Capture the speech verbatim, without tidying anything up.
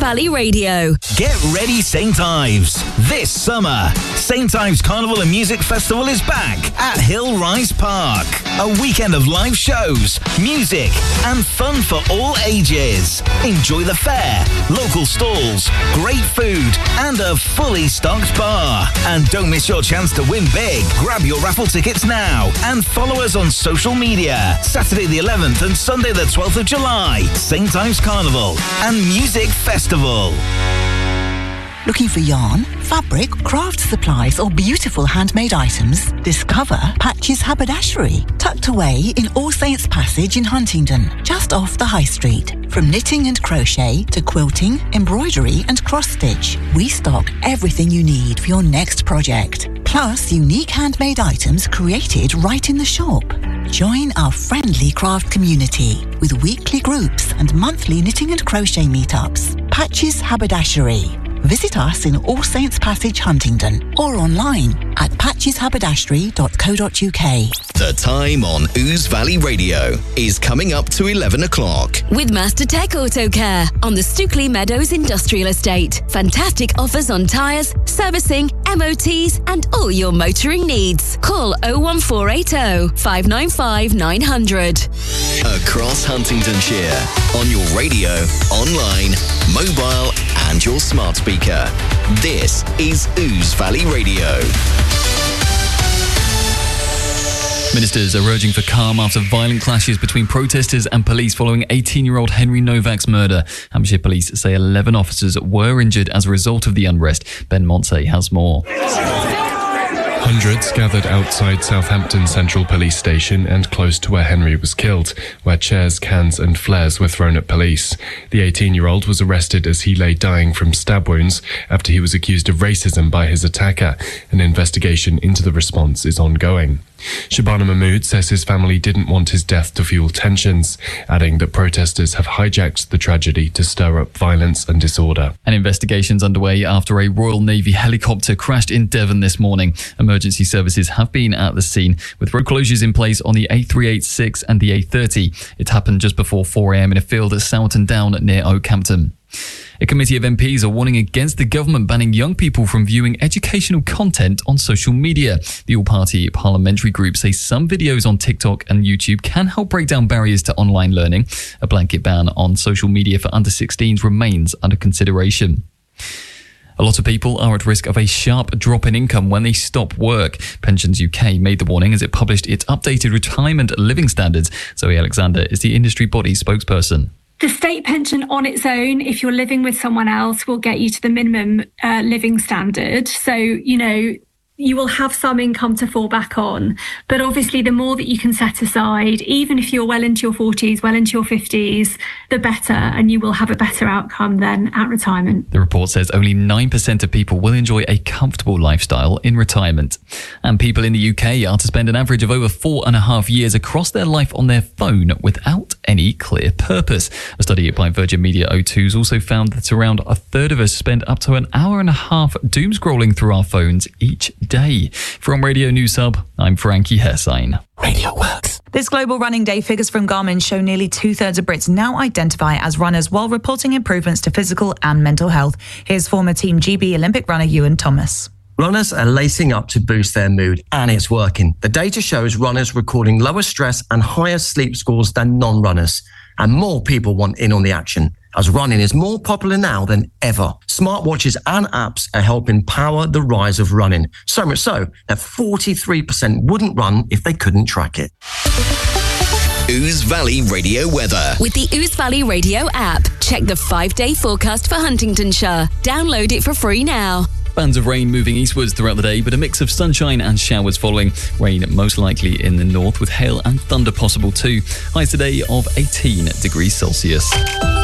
Valley Radio. Get ready, Saint Ives. This summer, Saint Ives Carnival and Music Festival is back at Hill Rise Park. A weekend of live shows, music, and fun for all ages. Enjoy the fair, local stalls, great food, and a fully stocked bar. And don't miss your chance to win big. Grab your raffle tickets now and follow us on social media. Saturday the eleventh and Sunday the twelfth of July, Saint Ives Carnival and Music Festival. Looking for yarn, fabric, craft supplies or beautiful handmade items? Discover Patches Haberdashery, tucked away in All Saints Passage in Huntingdon, just off the High Street. From knitting and crochet to quilting, embroidery and cross-stitch, we stock everything you need for your next project. Plus unique handmade items created right in the shop. Join our friendly craft community with weekly groups and monthly knitting and crochet meetups. Patches Haberdashery. Visit us in All Saints Passage, Huntingdon, or online at patches haberdashery dot co dot uk. The time on Ouse Valley Radio is coming up to eleven o'clock. With Master Tech Auto Care on the Stookley Meadows Industrial Estate. Fantastic offers on tyres, servicing, M O Ts, and all your motoring needs. Call oh one four eight oh, five nine five, nine hundred. Across Huntingdonshire, on your radio, online, mobile, and your smart speaker. This is Ouse Valley Radio. Ministers are urging for calm after violent clashes between protesters and police following eighteen-year-old Henry Novak's murder. Hampshire police say eleven officers were injured as a result of the unrest. Ben Montse has more. Hundreds gathered outside Southampton Central Police Station and close to where Henry was killed, where chairs, cans and flares were thrown at police. The eighteen-year-old was arrested as he lay dying from stab wounds after he was accused of racism by his attacker. An investigation into the response is ongoing. Shabana Mahmood says his family didn't want his death to fuel tensions, adding that protesters have hijacked the tragedy to stir up violence and disorder. An investigation's underway after a Royal Navy helicopter crashed in Devon this morning. Emergency services have been at the scene, with road closures in place on the A three eighty-six and the A thirty. It happened just before four a.m. in a field at Sowerton Down near Oakhampton. A committee of M Ps are warning against the government banning young people from viewing educational content on social media. The all-party parliamentary group says some videos on TikTok and YouTube can help break down barriers to online learning. A blanket ban on social media for under sixteens remains under consideration. A lot of people are at risk of a sharp drop in income when they stop work. Pensions U K made the warning as it published its updated retirement living standards. Zoe Alexander is the industry body spokesperson. The state pension on its own, if you're living with someone else, will get you to the minimum uh, living standard. So, you know, you will have some income to fall back on. But obviously, the more that you can set aside, even if you're well into your forties, well into your fifties, the better, and you will have a better outcome then at retirement. The report says only nine percent of people will enjoy a comfortable lifestyle in retirement. And people in the U K are to spend an average of over four and a half years across their life on their phone without any clear purpose. A study by Virgin Media O two's also found that around a third of us spend up to an hour and a half doom scrolling through our phones each day. From Radio News Hub, I'm Frankie Hersign. Radio Works. This Global Running Day figures from Garmin show nearly two-thirds of Brits now identify as runners while reporting improvements to physical and mental health. Here's former Team G B Olympic runner Ewan Thomas. Runners are lacing up to boost their mood, and it's working. The data shows runners recording lower stress and higher sleep scores than non-runners, and more people want in on the action, as running is more popular now than ever. Smartwatches and apps are helping power the rise of running, so much so that forty-three percent wouldn't run if they couldn't track it. Ouse Valley Radio weather. With the Ouse Valley Radio app, check the five-day forecast for Huntingdonshire. Download it for free now. Bands of rain moving eastwards throughout the day, but a mix of sunshine and showers following. Rain most likely in the north, with hail and thunder possible too. Highs today of eighteen degrees Celsius.